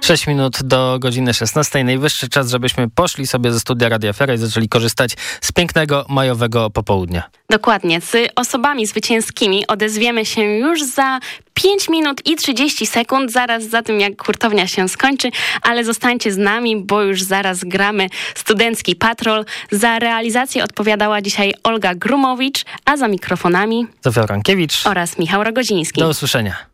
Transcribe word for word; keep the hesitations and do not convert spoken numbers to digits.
sześć minut do godziny szesnastej. Najwyższy czas, żebyśmy poszli sobie ze studia Radia Afera i zaczęli korzystać z pięknego majowego popołudnia. Dokładnie. Z osobami zwycięskimi odezwiemy się już za pięć minut i trzydzieści sekund, zaraz za tym, jak hurtownia się skończy, ale zostańcie z nami, bo już zaraz gramy Studencki Patrol. Za realizację odpowiadała dzisiaj Olga Grumowicz, a za mikrofonami Zofia Rankiewicz oraz Michał Rogoziński. Do usłyszenia.